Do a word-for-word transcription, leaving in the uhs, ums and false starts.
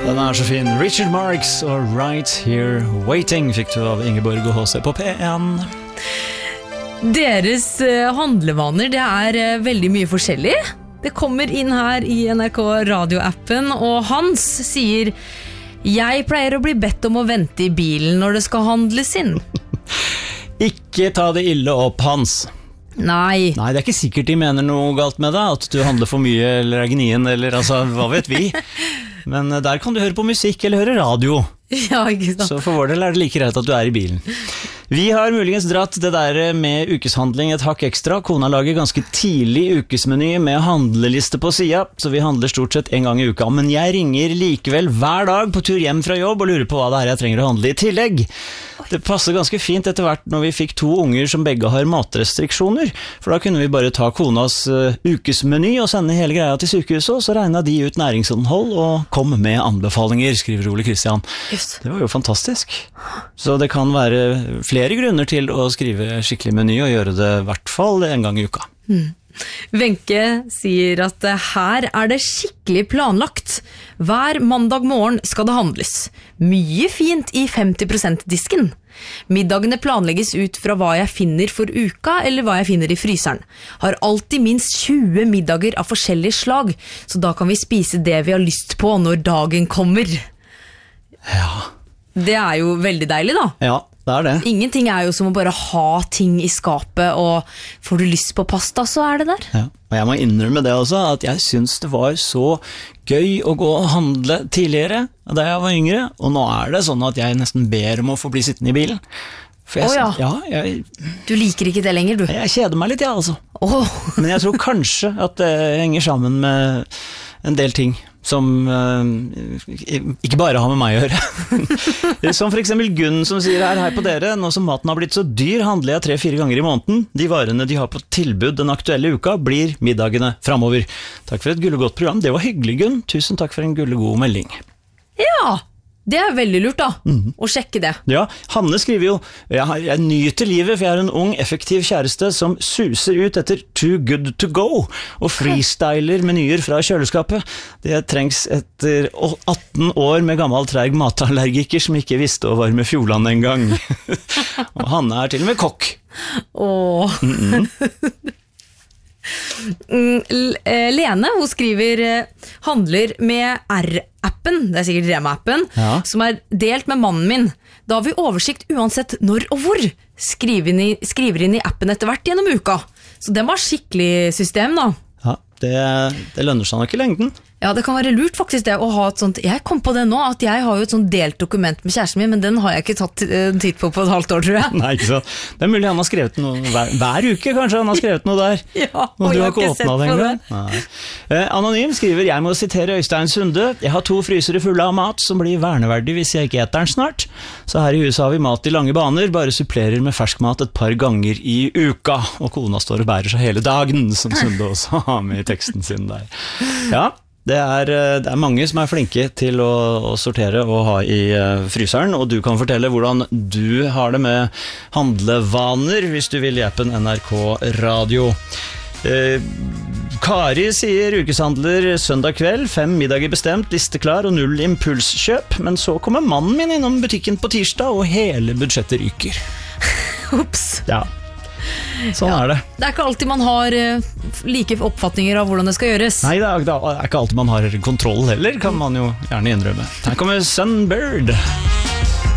Den er så fin. Richard Marx og Right Here Waiting fikk du av Ingeborg og H C på P en. Deres handlevaner, det er veldig mye forskjellig. Det kommer inn her i N R K radioappen, og Hans sier: jeg pleier å bli bedt om å vente i bilen når det skal handles inn. Ikke ta det ille opp, Hans. Nei. Nei, det er ikke sikkert de mener noe galt med deg, at du handler for mye eller er gnien, eller altså, hva vet vi. Men der kan du høre på musikk eller høre radio. Ja, ikke sant. Så for vår del er det like greit at du er i bilen. Vi har muligens dratt det der med ukeshandling et hakk ekstra. Kona lager ganske tidlig ukesmeny med handleliste på siden, så vi handler stort sett en gang i uka. Men jeg ringer likevel hver dag på tur hjem fra jobb og lurer på hva det er jeg trenger å handle i tillegg. Det passer ganske fint etter hvert når vi fikk to unger som begge har matrestriksjoner, for da kunne vi bare ta konas uh, ukesmeny og sende hele greia til sykehuset, og så regnet de ut næringsinnhold og kom med anbefalinger, skriver Ole Kristian. Just. Det var jo fantastisk. Så det kan være flere grunner til å skrive skikkelig meny og gjøre det i hvert fall en gang i uka. Mm. Wenche sier at her er det skikkelig planlagt. Hver mandag morgen skal det handles. Mye fint i femti prosent disken. Middagene planlegges ut fra hva jeg finner for uka eller hva jeg finner i fryseren. Har alltid minst tjue middager av forskjellig slag, så da kan vi spise det vi har lyst på når dagen kommer. Ja. Det er jo veldig deilig da. Ja, det er det. Ingenting er jo som å bare ha ting i skapet, og får du lyst på pasta, så er det der. Ja. Og jeg må innrømme det også, at jeg synes det var så gøy å gå og handle tidligere da jeg var yngre, og nå er det sånn at jeg nesten ber om å få bli sittende i bilen. For jeg, oh, ja. Ja, jeg, du liker ikke det lenger, du? Jeg kjeder meg litt, ja, altså. Oh. Men jeg tror kanskje at det henger sammen med en del ting som uh, ikke bare har med meg å gjøre. Som for eksempel Gunn som sier her, hei på dere, nå som maten har blitt så dyr, handler jeg tre-fire ganger i måneden. De varene de har på tilbud den aktuelle uka blir middagene fremover. Takk for et gullegodt program. Det var hyggelig, Gunn. Tusen takk for en gullegod melding. Ja, det er veldig lurt da, mm. å sjekke det. Ja, Hanne skriver jo, jeg, har, jeg nyter livet, for jeg er en ung, effektiv kjæreste som suser ut etter too good to go, og freestyler menyer fra kjøleskapet. Det trengs etter atten år med gammel treig matallergiker som ikke visste å varme Fjordland en gang. Og Hanne er til og med kokk. Åh. Mm-mm. Lene, hun skriver handler med R-appen, det er sikkert Rema-appen, ja. Som er delt med mannen min. Da har vi oversikt uansett når og hvor. Skriver inn i, skriver inn i appen etter hvert gjennom uka. Så det var skikkelig system da. Ja, det, det lønner seg nok i lengden. Ja, det kan være lurt faktisk det å ha et sånt. Jeg kom på det nå, at jeg har jo et sånt delt dokument med kjæresten min, men den har jeg ikke tatt en titt på på et halvt år, tror jeg. Nei, ikke så. Det er mulig han har skrevet noe hver, hver uke, kanskje han har skrevet noe der. Ja, og, og jeg har ikke sett på det. Nei. Eh, Anonym skriver, jeg må sitere Øystein Sunde. Jeg har to frysere fulle av mat som blir verneverdig hvis jeg ikke eter den snart. Så her i huset har vi mat i lange baner, bare supplerer med fersk mat et par ganger i uka. Og kona står og bærer seg hele dagen, som Sunde også har med i teksten sin der. Ja. Det er, det er mange som er flinke til å, å sortere og ha i uh, fryseren, og du kan fortelle hvordan du har det med handlevaner hvis du vil i appen N R K Radio. Uh, Kari sier ukeshandler søndag kveld, fem middager bestemt, liste klar og null impulskjøp, men så kommer mannen min innom butikken på tirsdag og hele budsjettet ryker. Ups. Ja. Sånn ja, er det. Det er ikke alltid man har uh, like oppfatninger av hvordan det skal gjøres. Nei, det er, det er ikke alltid man har kontroll heller, kan man jo gjerne innrømme. Her kommer Sunbird.